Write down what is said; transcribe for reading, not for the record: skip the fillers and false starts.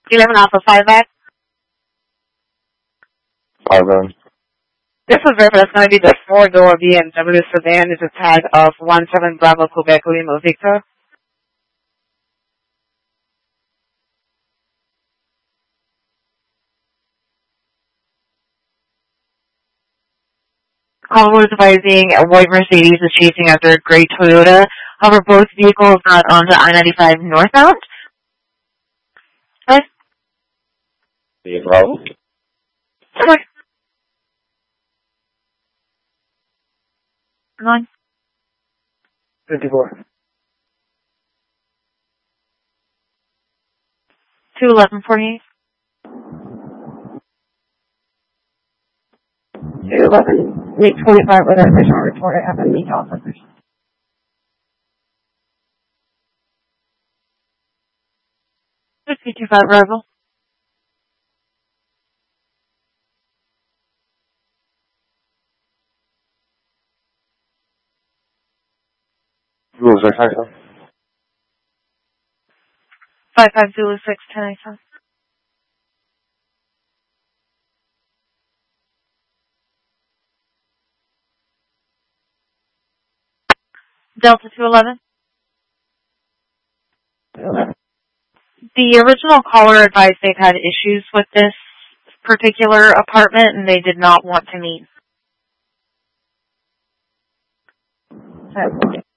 11 Alpha 5X. 5X. This is River. That's going to be the four-door BMW sedan. It's a tag of 17 Bravo Quebec Lima Victor. Call was advising a white Mercedes is chasing after a gray Toyota. However, both vehicles got onto I-95 northbound. What? The Bravo? Okay. Come on. 54. 21148. 211, make 25 with our official report. I have to meet officers. 525 Rebel. Rules are fine. 5506 1087. Delta 211. 211. The original caller advised they've had issues with this particular apartment and they did not want to meet.